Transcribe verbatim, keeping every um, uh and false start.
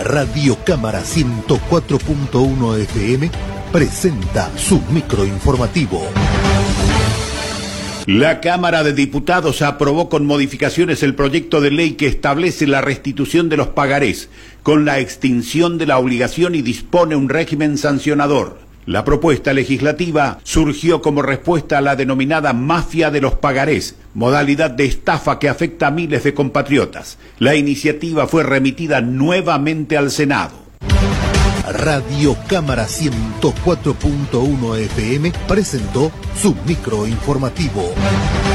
Radio Cámara ciento cuatro punto uno F M presenta su microinformativo. La Cámara de Diputados aprobó con modificaciones el proyecto de ley que establece la restitución de los pagarés, con la extinción de la obligación y dispone un régimen sancionador. La propuesta legislativa surgió como respuesta a la denominada mafia de los pagarés, modalidad de estafa que afecta a miles de compatriotas. La iniciativa fue remitida nuevamente al Senado. Radio Cámara ciento cuatro punto uno F M presentó su microinformativo.